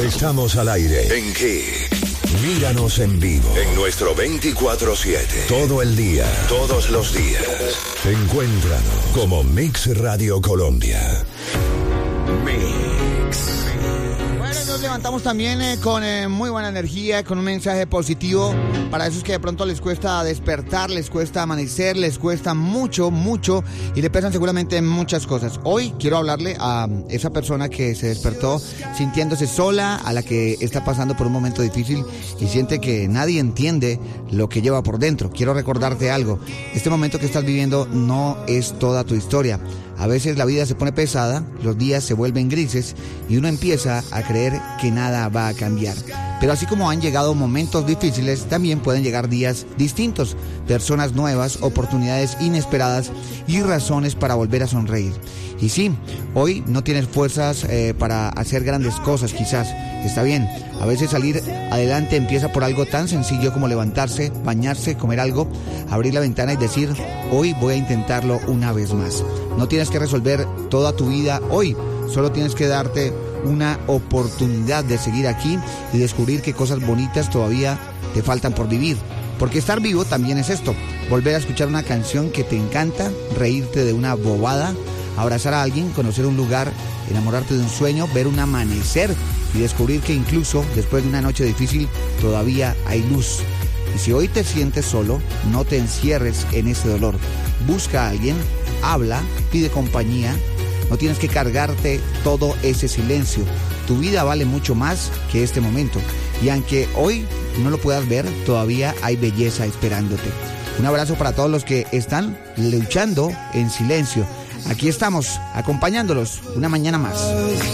Estamos al aire. ¿En qué? Míranos en vivo en nuestro 24/7. Todo el día, todos los días. Encuéntranos como Mix Radio Colombia. Bueno, nos levantamos también con muy buena energía, con un mensaje positivo para esos que de pronto les cuesta despertar, les cuesta amanecer, les cuesta mucho y le pesan seguramente muchas cosas. Hoy quiero hablarle a esa persona que se despertó sintiéndose sola, a la que está pasando por un momento difícil y siente que nadie entiende lo que lleva por dentro. Quiero recordarte algo: este momento que estás viviendo no es toda tu historia. A veces la vida se pone pesada, los días se vuelven grises y uno empieza a creer que nada va a cambiar. Pero así como han llegado momentos difíciles, también pueden llegar días distintos, personas nuevas, oportunidades inesperadas y razones para volver a sonreír. Y sí, hoy no tienes fuerzas para hacer grandes cosas, quizás. Está bien, a veces salir adelante empieza por algo tan sencillo como levantarse, bañarse, comer algo, abrir la ventana y decir: hoy voy a intentarlo una vez más. No tienes que resolver toda tu vida hoy, solo tienes que darte una oportunidad de seguir aquí y descubrir qué cosas bonitas todavía te faltan por vivir. Porque estar vivo también es esto: volver a escuchar una canción que te encanta, reírte de una bobada, abrazar a alguien, conocer un lugar, enamorarte de un sueño, ver un amanecer y descubrir que incluso después de una noche difícil todavía hay luz. Y si hoy te sientes solo, no te encierres en ese dolor. Busca a alguien, habla, pide compañía. No tienes que cargarte todo ese silencio. Tu vida vale mucho más que este momento. Y aunque hoy no lo puedas ver, todavía hay belleza esperándote. Un abrazo para todos los que están luchando en silencio. Aquí estamos, acompañándolos una mañana más.